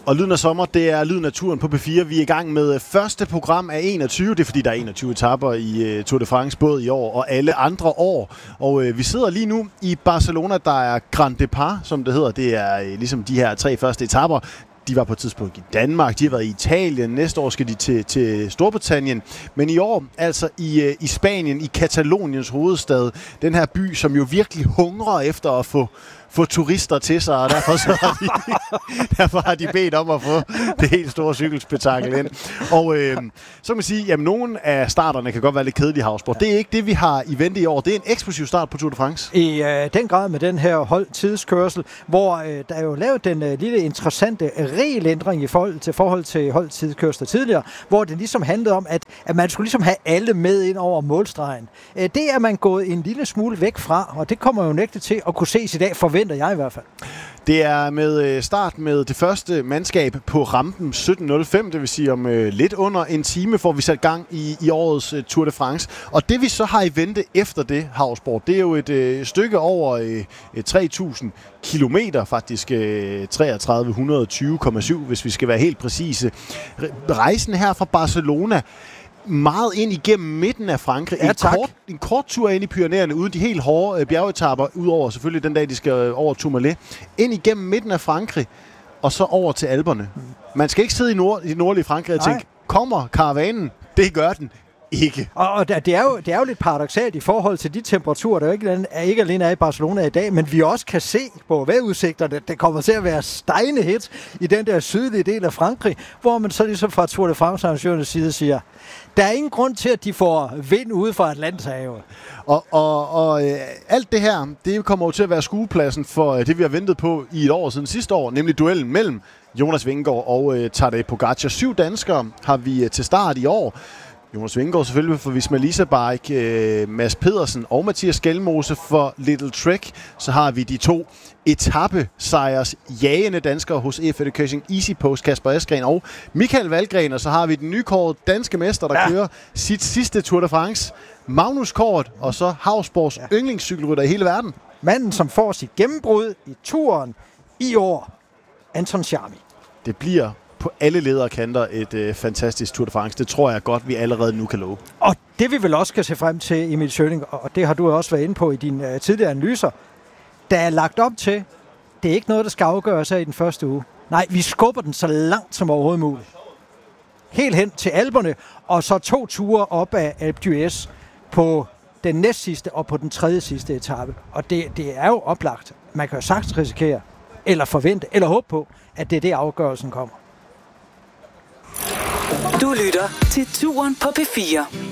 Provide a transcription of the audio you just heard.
Og Lyden af sommer, det er Lyden af turen på P4. Vi er i gang med første program af 21. Det er fordi, der er 21 etaper i Tour de France, både i år og alle andre år. Og vi sidder lige nu i Barcelona, der er Grand Départ, som det hedder. Det er ligesom de her 3 første etaper. De var på et tidspunkt i Danmark, de har været i Italien, næste år skal de til Storbritannien. Men i år, altså i Spanien, i Kataloniens hovedstad, den her by, som jo virkelig hungrer efter at få turister til sig, og derfor har de bedt om at få det helt store cykelspektakel ind. Og så kan man sige, jamen nogle af starterne kan godt være lidt kedelige, Hausborg. Det er ikke det, vi har i vente i år. Det er en eksplosiv start på Tour de France. I den grad med den her holdtidskørsel, hvor der er jo lavet den lille interessante regelændring i forhold til holdtidskørsel tidligere, hvor det ligesom handlede om, at man skulle ligesom have alle med ind over målstregen. Det er man gået en lille smule væk fra, og det kommer jo nægte til at kunne ses i dag, forventer jeg i hvert fald. Det er med start med det første mandskab på rampen 17.05, det vil sige om lidt under en time, får vi sat gang i årets Tour de France. Og det vi så har i vente efter det, Hausborg, det er jo et stykke over 3.000 kilometer, faktisk 3320,7, hvis vi skal være helt præcise. Rejsen her fra Barcelona, meget ind igennem midten af Frankrig. Ja, en kort tur ind i Pyrenæerne, uden de helt hårde bjergetapper, udover selvfølgelig den dag, de skal over Tourmalet. Ind igennem midten af Frankrig, og så over til Alperne. Man skal ikke sidde i det nordlige Frankrig og tænke, kommer karavanen? Det gør den ikke. Og det er jo lidt paradoksalt i forhold til de temperaturer, der ikke alene er i Barcelona i dag, men vi også kan se på vejrudsigterne, det kommer til at være stegende hit i den der sydlige del af Frankrig, hvor man så ligesom fra Tour de France-arrangørernes side siger, der er ingen grund til, at de får vind ude fra Atlanterhavet. Og alt det her, det kommer jo til at være skuepladsen for det, vi har ventet på i et år siden sidste år, nemlig duellen mellem Jonas Vingegaard og Tadej Pogačar. 7 danskere har vi til start i år. Jonas Vingegaard selvfølgelig for Visma Lease Bike, Mads Pedersen og Mathias Skelmose for Little Trek. Så har vi de 2 etappesejers jagende danskere hos EF Education Easy Post, Kasper Asgreen og Michael Valgren. Og så har vi den nykårede danske mester, der kører sit sidste Tour de France, Magnus Kort, og så Hausborgs yndlingscykelrytter i hele verden. Manden, som får sit gennembrud i turen i år, Anton Charmi. Det bliver på alle ledere kanter et fantastisk Tour de France. Det tror jeg godt, vi allerede nu kan love. Og det vi vel også skal se frem til, Emil Schøning, og det har du også været inde på i dine tidligere analyser, der er lagt op til, det er ikke noget, der skal afgøres her i den første uge. Nej, vi skubber den så langt som overhovedet muligt. Helt hen til Alperne, og så 2 ture op af Alpe d'Huez på den næstsidste og på den tredje sidste etape. Og det er jo oplagt. Man kan jo sagtens risikere, eller forvente, eller håbe på, at det er det, afgørelsen kommer. Du lytter til Turen på P4.